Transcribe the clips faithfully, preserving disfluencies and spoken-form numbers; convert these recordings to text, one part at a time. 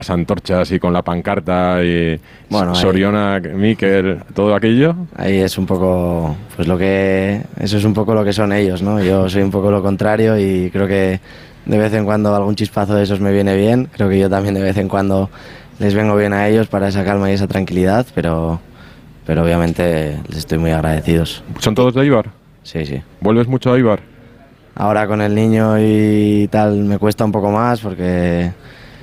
antorchas y con la pancarta y bueno, Soriona, ahí, Mikel, todo aquello. Ahí es un poco, pues lo que, eso es un poco lo que son ellos, ¿no? Yo soy un poco lo contrario y creo que de vez en cuando algún chispazo de esos me viene bien. Creo que yo también de vez en cuando les vengo bien a ellos para esa calma y esa tranquilidad, pero, pero obviamente les estoy muy agradecidos. ¿Son todos de Eibar? Sí, sí. ¿Vuelves mucho a Eibar? Ahora con el niño y tal me cuesta un poco más porque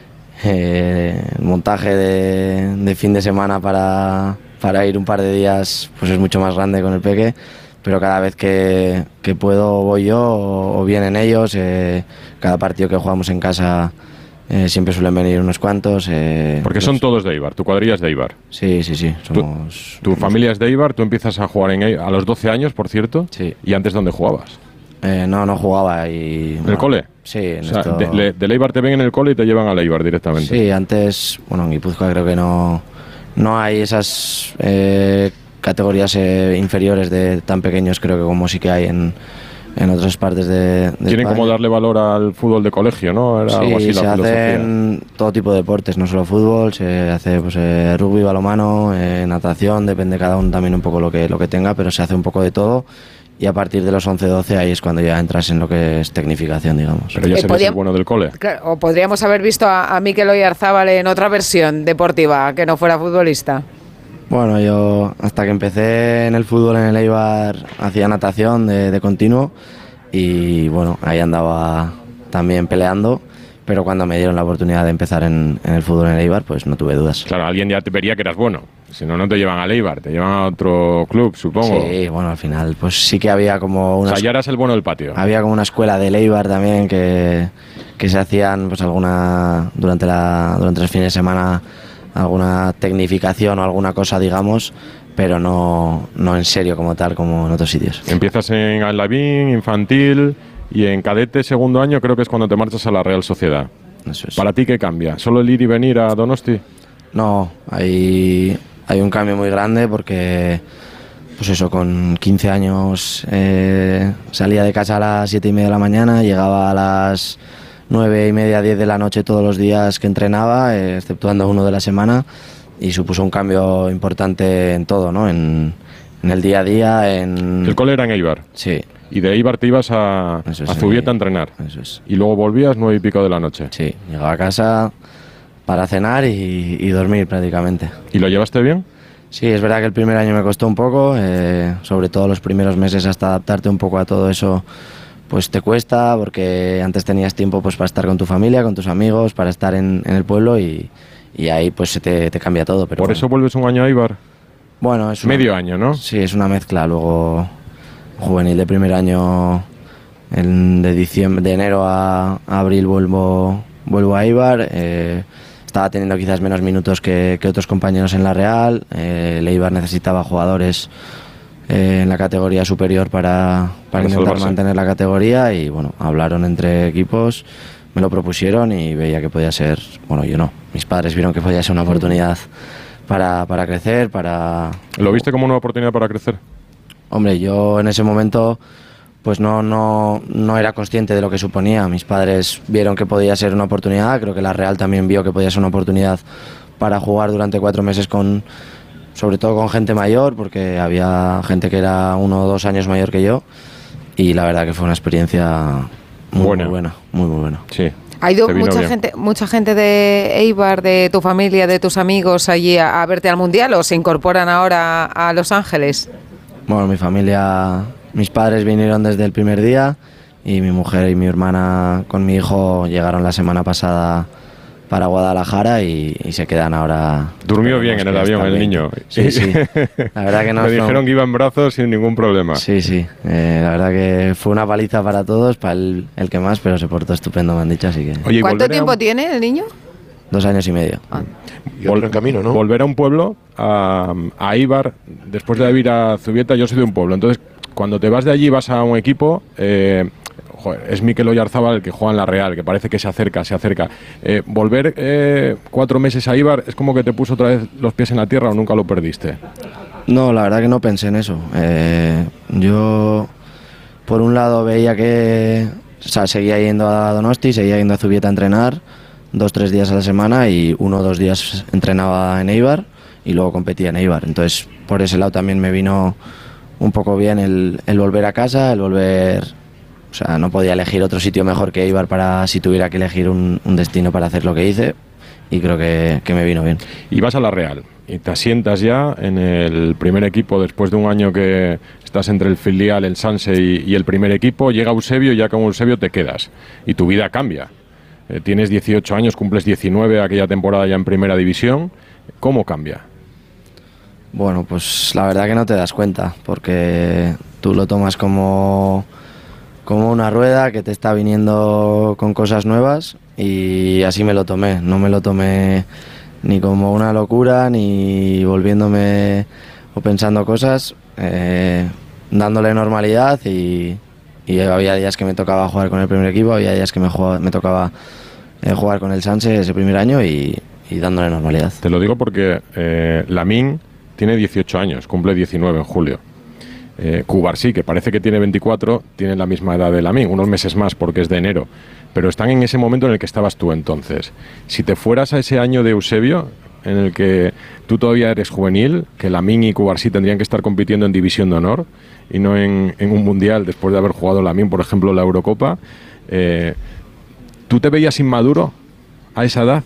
eh, el montaje de, de fin de semana para, para ir un par de días pues es mucho más grande con el peque, pero cada vez que, que puedo voy yo o, o vienen ellos. Eh, cada partido que jugamos en casa eh, siempre suelen venir unos cuantos. Eh, Porque los... son todos de Eibar, tu cuadrilla es de Eibar. Sí, sí, sí. Somos, tu tu somos... familia es de Eibar, tú empiezas a jugar en Eibar a los doce años, por cierto. Sí. ¿Y antes dónde jugabas? Eh, no, no jugaba. Y, ¿En no, el cole? Sí. En o sea, esto... de, de, del Eibar te ven en el cole y te llevan al Eibar directamente. Sí, antes, bueno, en Guipúzcoa creo que no, no hay esas eh, categorías eh, inferiores de tan pequeños, creo que como sí que hay en, en otras partes de, de Quieren España. como darle valor al fútbol de colegio, ¿no? Era sí, algo así la se filosofía. hacen todo tipo de deportes, no solo fútbol, se hace pues, eh, rugby, balonmano, eh, natación, depende cada uno también un poco lo que, lo que tenga, pero se hace un poco de todo. Y a partir de los once doce ahí es cuando ya entras en lo que es tecnificación, digamos. Pero ya Eh, serías podía- el bueno del cole. Claro, o podríamos haber visto a, a Mikel Oyarzábal en otra versión deportiva, que no fuera futbolista. Bueno, yo hasta que empecé en el fútbol en el Eibar hacía natación de, de continuo y bueno, ahí andaba también peleando, pero cuando me dieron la oportunidad de empezar en, en el fútbol en el Eibar, pues no tuve dudas. Claro, alguien ya te vería que eras bueno. Si no, no te llevan al Eibar, te llevan a otro club, supongo. Sí, bueno, al final pues sí que había como una... O sea, ya eras el bueno del patio. Había como una escuela de Eibar también que, que se hacían pues alguna durante la durante los fines de semana alguna tecnificación o alguna cosa, digamos, pero no, no en serio como tal, como en otros sitios. Empiezas en Aldavín, infantil, y en cadete segundo año creo que es cuando te marchas a la Real Sociedad. Eso es. ¿Para ti qué cambia? ¿Solo el ir y venir a Donosti? No, hay, hay un cambio muy grande porque, pues eso, con quince años eh, salía de casa a las siete y media de la mañana, llegaba a las nueve y media, diez de la noche todos los días que entrenaba, eh, exceptuando uno de la semana, y supuso un cambio importante en todo, ¿no? En, en el día a día, en... El cole era en Eibar. Sí. Y de Eibar te ibas a, Eso es, a Zubieta sí. a entrenar. Eso es. Y luego volvías nueve y pico de la noche. Sí, llegaba a casa para cenar y, y dormir prácticamente. ¿Y lo llevaste bien? Sí, es verdad que el primer año me costó un poco, eh, sobre todo los primeros meses hasta adaptarte un poco a todo eso, pues te cuesta, porque antes tenías tiempo pues para estar con tu familia, con tus amigos, para estar en, en el pueblo y, y ahí pues se te, te cambia todo. Pero Por bueno. eso vuelves un año a Eibar. Bueno, es una- Medio año, ¿no? Sí, es una mezcla. Luego juvenil de primer año, en- de diciembre, de enero a, a abril vuelvo, vuelvo a Eibar. Eh, estaba teniendo quizás menos minutos que, que otros compañeros en la Real. Eh, el Eibar necesitaba jugadores eh, en la categoría superior para, para Para intentar salvarse. mantener la categoría y bueno, hablaron entre equipos, me lo propusieron y veía que podía ser, bueno, yo no, mis padres vieron que podía ser una oportunidad para, para crecer, para... ¿Lo viste como una oportunidad para crecer? Hombre, yo en ese momento pues no, no, no era consciente de lo que suponía. Mis padres vieron que podía ser una oportunidad, creo que la Real también vio que podía ser una oportunidad para jugar durante cuatro meses con, sobre todo con gente mayor, porque había gente que era uno o dos años mayor que yo, y la verdad que fue una experiencia muy Buena. muy buena, muy muy buena. Sí. ¿Ha ido Te vino mucha bien. gente, mucha gente de Eibar, de tu familia, de tus amigos allí a, a verte al Mundial o se incorporan ahora a Los Ángeles? Bueno, mi familia, mis padres vinieron desde el primer día y mi mujer y mi hermana con mi hijo llegaron la semana pasada para Guadalajara y, y se quedan ahora. Durmió bien en el que avión están el bien. niño. Sí, sí. La verdad que no. Me no- dijeron que iba en brazos sin ningún problema. Sí, sí. Eh, la verdad que fue una paliza para todos, para el, el que más, pero se portó estupendo, me han dicho, así que. Oye, ¿y ¿Cuánto volver a- tiempo tiene el niño? Dos años y medio. Y otro en camino, ¿no? Volver a un pueblo, a, a Eibar, después de ir a Zubieta, yo soy de un pueblo, entonces cuando te vas de allí vas a un equipo, eh, joder, es Mikel Oyarzábal el que juega en la Real, que parece que se acerca, se acerca. Eh, volver eh, cuatro meses a Eibar es como que te puso otra vez los pies en la tierra o nunca lo perdiste. No, la verdad que no pensé en eso. Eh, yo, por un lado, veía que o sea, seguía yendo a Donosti, seguía yendo a Zubieta a entrenar. dos, tres días a la semana y uno o dos días entrenaba en Eibar y luego competía en Eibar. Entonces, por ese lado también me vino un poco bien el, el volver a casa, el volver... O sea, no podía elegir otro sitio mejor que Eibar para si tuviera que elegir un, un destino para hacer lo que hice, y creo que, que me vino bien. Y vas a la Real y te asientas ya en el primer equipo después de un año que estás entre el filial, el Sanse y, y el primer equipo. Llega Eusebio y ya con Eusebio te quedas y tu vida cambia. Eh, tienes dieciocho años, cumples diecinueve aquella temporada ya en primera división. ¿Cómo cambia? Bueno, pues la verdad que no te das cuenta, porque tú lo tomas como, como una rueda que te está viniendo con cosas nuevas, y así me lo tomé. No me lo tomé ni como una locura, ni volviéndome o pensando cosas, eh, dándole normalidad, y, y había días que me tocaba jugar con el primer equipo, había días que me, jugaba, me tocaba eh, jugar con el Sanse ese primer año y, y dándole normalidad. Te lo digo porque eh, Lamine tiene dieciocho años, cumple diecinueve en julio. Eh, Cubarsí, que parece que tiene veinticuatro, tiene la misma edad de Lamine, unos meses más porque es de enero, pero están en ese momento en el que estabas tú entonces. Si te fueras a ese año de Eusebio, en el que tú todavía eres juvenil, que Lamine y Cubarsí tendrían que estar compitiendo en División de Honor y no en, en un Mundial después de haber jugado Lamine, por ejemplo, la Eurocopa, eh, ¿tú te veías inmaduro a esa edad?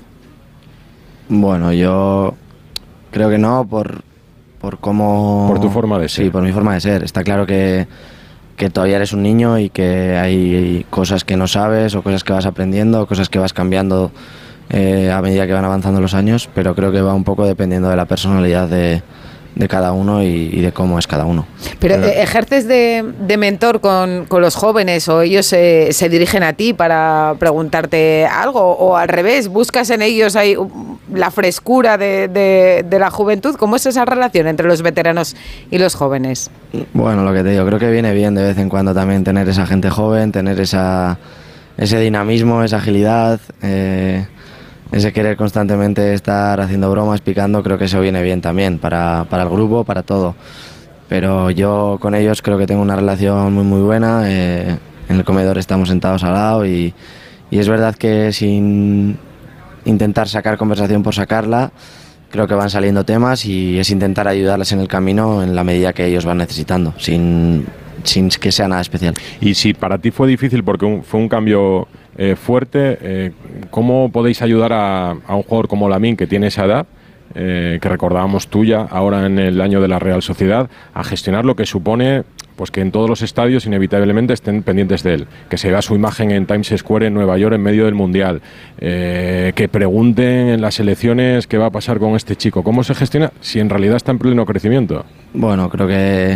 Bueno, yo creo que no, por... por cómo... Por tu forma de ser. Sí, por mi forma de ser. Está claro que, que todavía eres un niño y que hay cosas que no sabes, o cosas que vas aprendiendo, cosas que vas cambiando eh, a medida que van avanzando los años, pero creo que va un poco dependiendo de la personalidad de, de cada uno y, y de cómo es cada uno. Pero eh, ¿ejerces de, de mentor con, con los jóvenes, o ellos eh, se dirigen a ti para preguntarte algo, o al revés, buscas en ellos ahí la frescura de, de, de la juventud? ¿Cómo es esa relación entre los veteranos y los jóvenes? Bueno, lo que te digo, creo que viene bien de vez en cuando también tener esa gente joven, tener esa, ese dinamismo, esa agilidad, eh, ese querer constantemente estar haciendo bromas, picando. Creo que eso viene bien también para, para el grupo, para todo. Pero yo con ellos creo que tengo una relación muy muy buena. Eh, en el comedor estamos sentados al lado, y, y es verdad que sin intentar sacar conversación por sacarla, creo que van saliendo temas, y es intentar ayudarles en el camino en la medida que ellos van necesitando, sin, sin que sea nada especial. Y si para ti fue difícil porque un, fue un cambio eh, fuerte, eh, ¿cómo podéis ayudar a, a un jugador como Lamine, que tiene esa edad, eh, que recordábamos tuya ahora en el año de la Real Sociedad, a gestionar lo que supone pues que en todos los estadios inevitablemente estén pendientes de él, que se vea su imagen en Times Square en Nueva York en medio del Mundial, eh, que pregunten en las elecciones qué va a pasar con este chico? ¿Cómo se gestiona si en realidad está en pleno crecimiento? Bueno, creo que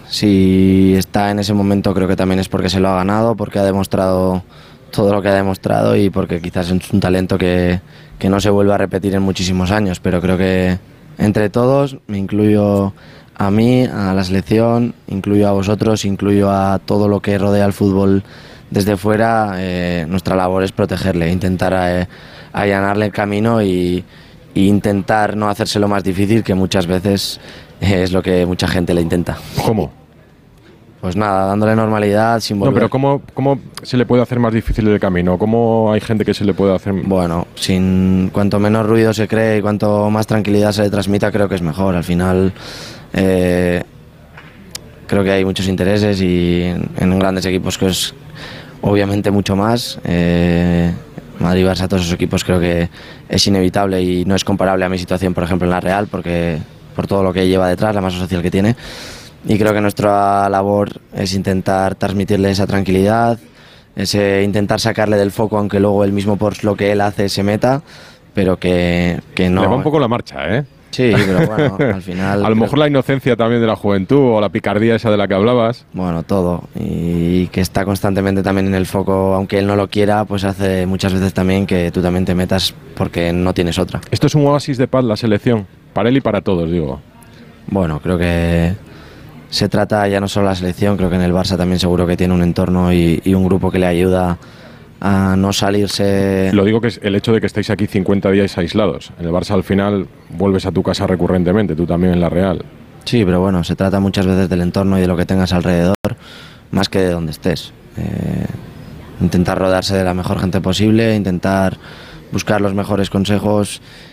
si está en ese momento, creo que también es porque se lo ha ganado, porque ha demostrado todo lo que ha demostrado, y porque quizás es un talento que, que no se vuelve a repetir en muchísimos años. Pero creo que entre todos, me incluyo a mí, a la selección, incluyo a vosotros, incluyo a todo lo que rodea el fútbol desde fuera, eh, nuestra labor es protegerle, intentar eh, allanarle el camino, y, y intentar no hacérselo más difícil, que muchas veces eh, es lo que mucha gente le intenta. ¿Cómo? Pues nada, dándole normalidad, sin volver... No, pero ¿cómo, ¿cómo se le puede hacer más difícil el camino? ¿Cómo hay gente que se le puede hacer...? Bueno, sin cuanto menos ruido se cree y cuanto más tranquilidad se le transmita, creo que es mejor. Al final... Eh, creo que hay muchos intereses, y en, en grandes equipos que es obviamente mucho más. eh, Madrid, Barça, todos esos equipos creo que es inevitable, y no es comparable a mi situación, por ejemplo, en la Real, porque por todo lo que lleva detrás, la masa social que tiene. Y creo que nuestra labor es intentar transmitirle esa tranquilidad, ese intentar sacarle del foco, aunque luego él mismo por lo que él hace se meta, pero que, que no... Le va un poco la marcha, ¿eh? Sí, pero bueno, al final... A lo mejor la inocencia también de la juventud, o la picardía esa de la que hablabas. Bueno, todo. Y que está constantemente también en el foco, aunque él no lo quiera, pues hace muchas veces también que tú también te metas porque no tienes otra. Esto es un oasis de paz, la selección, para él y para todos, digo. Bueno, creo que se trata ya no solo de la selección, creo que en el Barça también seguro que tiene un entorno y, y un grupo que le ayuda a no salirse... Lo digo que es el hecho de que estéis aquí cincuenta días aislados. En el Barça al final vuelves a tu casa recurrentemente, tú también en la Real. Sí, pero bueno, se trata muchas veces del entorno y de lo que tengas alrededor, más que de donde estés. Eh, intentar rodearse de la mejor gente posible, intentar buscar los mejores consejos